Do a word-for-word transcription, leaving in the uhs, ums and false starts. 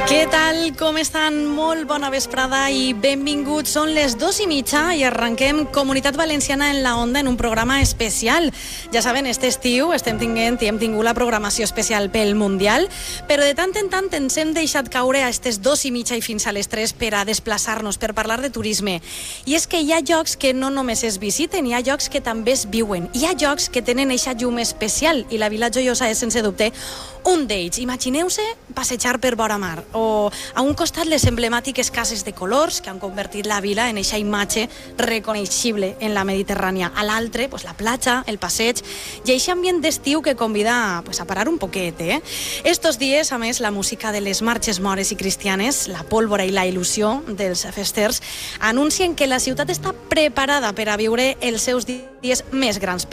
Què tal? Com estan? Molt bona vesprada i benvinguts. Són les dos i mitja i arrenquem Comunitat Valenciana en la Onda en un programa especial. Ja saben, este estiu estem tinguent i hem tingut la programació especial pel Mundial, però de tant en tant ens hem deixat caure a estes dos i mitja i fins a les tres per a desplaçar-nos, per parlar de turisme. I és que hi ha llocs que no només es visiten, hi ha llocs que també es viuen. Hi ha llocs que tenen eixa llum especial i la Vila Joiosa és, sense dubte, un d'ells. Imagineu-se passejar per vora mar o a un costat les emblemàtiques cases de colors que han convertit la vila en eixa imatge reconeixible en la Mediterrània. A l'altre, pues, la platja, el passeig i eixe ambient d'estiu que convida pues, a parar un poquet. Eh? Estos dies, a més, la música de les marxes mores i cristianes, la pólvora i la il·lusió dels festers anuncien que la ciutat està preparada per a viure els seus dies més grans.